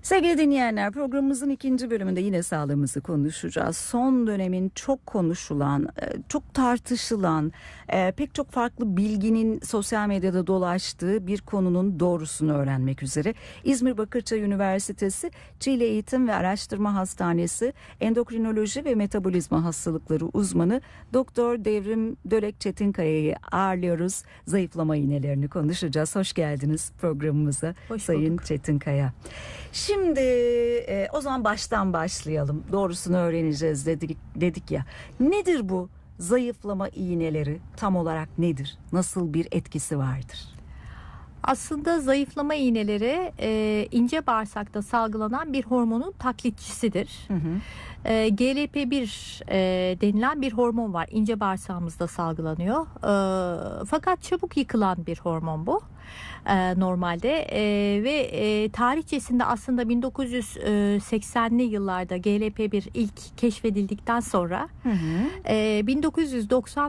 Sevgili dinleyenler, programımızın ikinci bölümünde yine sağlığımızı konuşacağız. Son dönemin çok konuşulan, çok tartışılan, pek çok farklı bilginin sosyal medyada dolaştığı bir konunun doğrusunu öğrenmek üzere İzmir Bakırçay Üniversitesi Çiğli Eğitim ve Araştırma Hastanesi Endokrinoloji ve Metabolizma Hastalıkları uzmanı Doktor Devrim Dölek Çetinkaya'yı ağırlıyoruz. Zayıflama iğnelerini konuşacağız. Hoş geldiniz programımıza Sayın Çetinkaya. Şimdi o zaman baştan başlayalım. Doğrusunu öğreneceğiz dedik ya. Nedir bu zayıflama iğneleri? Tam olarak nedir? Nasıl bir etkisi vardır? Aslında zayıflama iğneleri ince bağırsakta salgılanan bir hormonun taklitçisidir. Hı hı. GLP-1 denilen bir hormon var. İnce bağırsağımızda salgılanıyor. Fakat çabuk yıkılan bir hormon bu. Normalde ve tarihçesinde aslında 1980'li yıllarda GLP-1 ilk keşfedildikten sonra 1990